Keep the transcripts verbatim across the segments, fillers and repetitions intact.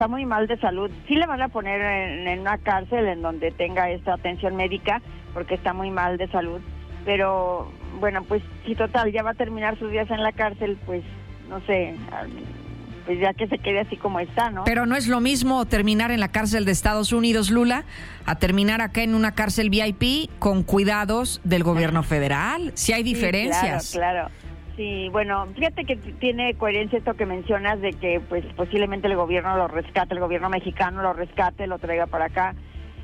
está muy mal de salud. Sí le van a poner en, en una cárcel en donde tenga esta atención médica, porque está muy mal de salud. Pero, bueno, pues si total, ya va a terminar sus días en la cárcel, pues, no sé, pues ya que se quede así como está, ¿no? Pero no es lo mismo terminar en la cárcel de Estados Unidos, Lula, a terminar acá en una cárcel V I P con cuidados del gobierno federal. Sí hay diferencias. Sí, claro, claro. Sí, bueno, fíjate que tiene coherencia esto que mencionas de que pues posiblemente el gobierno lo rescate, el gobierno mexicano lo rescate, lo traiga para acá,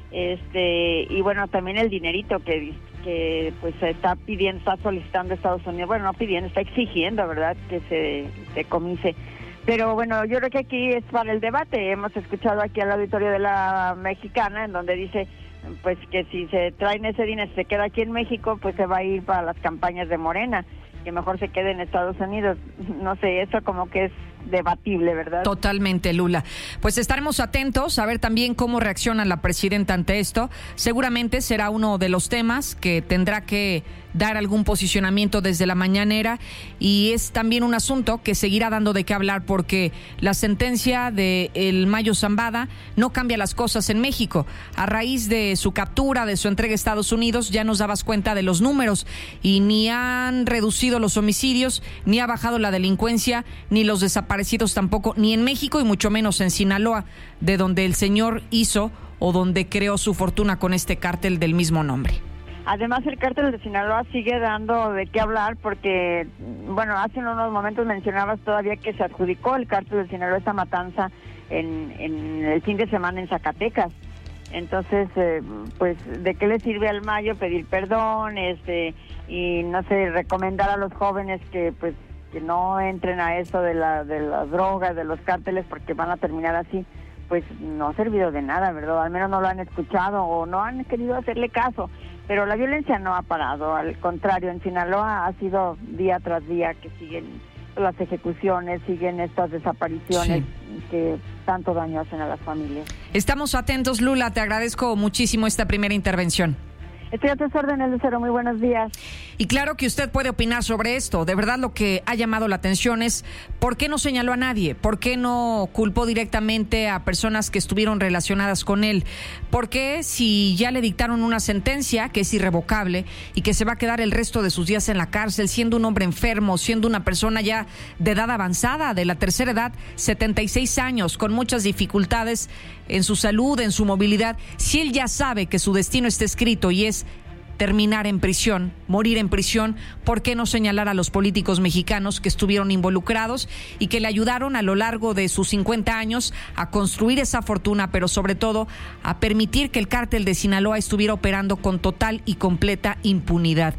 este y bueno, también el dinerito que que pues se está pidiendo, está solicitando Estados Unidos, bueno, no pidiendo, está exigiendo, ¿verdad?, que se decomise. Pero bueno, yo creo que aquí es para el debate. Hemos escuchado aquí al auditorio de la Mexicana, en donde dice pues que si se traen ese dinero, se queda aquí en México, pues se va a ir para las campañas de Morena, que mejor se quede en Estados Unidos. No sé, eso como que es debatible, ¿verdad? Totalmente, Lula. Pues estaremos atentos a ver también cómo reacciona la presidenta ante esto. Seguramente será uno de los temas que tendrá que dar algún posicionamiento desde la mañanera, y es también un asunto que seguirá dando de qué hablar, porque la sentencia de el Mayo Zambada no cambia las cosas en México. A raíz de su captura, de su entrega a Estados Unidos, ya nos dabas cuenta de los números, y ni han reducido los homicidios, ni ha bajado la delincuencia, ni los desaparecidos tampoco, ni en México y mucho menos en Sinaloa, de donde el señor hizo o donde creó su fortuna con este cártel del mismo nombre. Además, el cártel de Sinaloa sigue dando de qué hablar porque, bueno, hace unos momentos mencionabas todavía que se adjudicó el cártel de Sinaloa esta matanza en, en el fin de semana en Zacatecas. Entonces, eh, pues, ¿de qué le sirve al Mayo pedir perdón, este, y no sé, recomendar a los jóvenes que, pues, que no entren a eso de la de las drogas, de los cárteles, porque van a terminar así? Pues no ha servido de nada, ¿verdad? Al menos no lo han escuchado o no han querido hacerle caso. Pero la violencia no ha parado, al contrario, en Sinaloa ha sido día tras día que siguen las ejecuciones, siguen estas desapariciones, sí, que tanto daño hacen a las familias. Estamos atentos, Lula, te agradezco muchísimo esta primera intervención. Estoy a tus órdenes, Lucero, muy buenos días. Y claro que usted puede opinar sobre esto. De verdad, lo que ha llamado la atención es ¿por qué no señaló a nadie? ¿Por qué no culpó directamente a personas que estuvieron relacionadas con él? ¿Por qué, si ya le dictaron una sentencia que es irrevocable y que se va a quedar el resto de sus días en la cárcel, siendo un hombre enfermo, siendo una persona ya de edad avanzada, de la tercera edad, setenta y seis años, con muchas dificultades en su salud, en su movilidad, si él ya sabe que su destino está escrito y es terminar en prisión, morir en prisión, ¿por qué no señalar a los políticos mexicanos que estuvieron involucrados y que le ayudaron a lo largo de sus cincuenta años a construir esa fortuna, pero sobre todo a permitir que el cártel de Sinaloa estuviera operando con total y completa impunidad?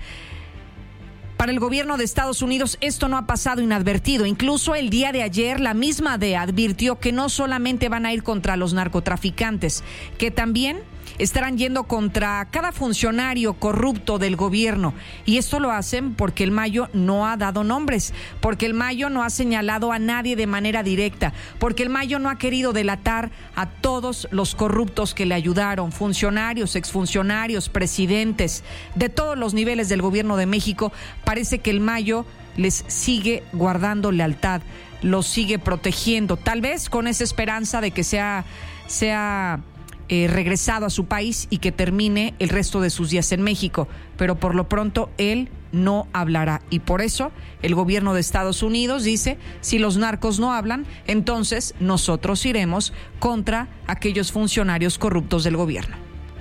Para el gobierno de Estados Unidos esto no ha pasado inadvertido. Incluso el día de ayer la misma D E A advirtió que no solamente van a ir contra los narcotraficantes, que también estarán yendo contra cada funcionario corrupto del gobierno. Y esto lo hacen porque el Mayo no ha dado nombres, porque el Mayo no ha señalado a nadie de manera directa, porque el Mayo no ha querido delatar a todos los corruptos que le ayudaron, funcionarios, exfuncionarios, presidentes, de todos los niveles del gobierno de México. Parece que el Mayo les sigue guardando lealtad, los sigue protegiendo, tal vez con esa esperanza de que sea, sea eh, regresado a su país y que termine el resto de sus días en México. Pero por lo pronto él no hablará, y por eso el gobierno de Estados Unidos dice: si los narcos no hablan, entonces nosotros iremos contra aquellos funcionarios corruptos del gobierno.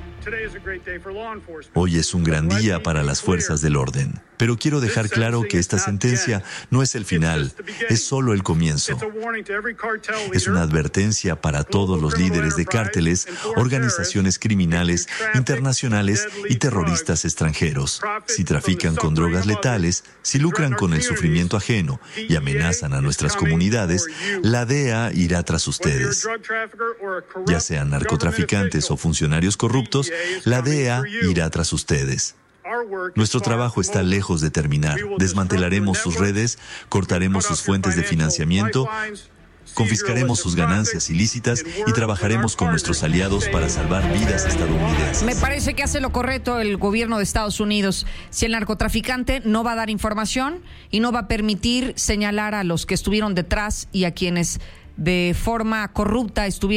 Hoy es un gran día para las fuerzas del orden, pero quiero dejar claro que esta sentencia no es el final, es solo el comienzo. Es una advertencia para todos los líderes de cárteles, organizaciones criminales, internacionales y terroristas extranjeros. Si trafican con drogas letales, si lucran con el sufrimiento ajeno y amenazan a nuestras comunidades, la D E A irá tras ustedes. Ya sean narcotraficantes o funcionarios corruptos, la D E A irá tras ustedes. Nuestro trabajo está lejos de terminar. Desmantelaremos sus redes, cortaremos sus fuentes de financiamiento, confiscaremos sus ganancias ilícitas y trabajaremos con nuestros aliados para salvar vidas estadounidenses. Me parece que hace lo correcto el gobierno de Estados Unidos. Si el narcotraficante no va a dar información y no va a permitir señalar a los que estuvieron detrás y a quienes de forma corrupta estuvieron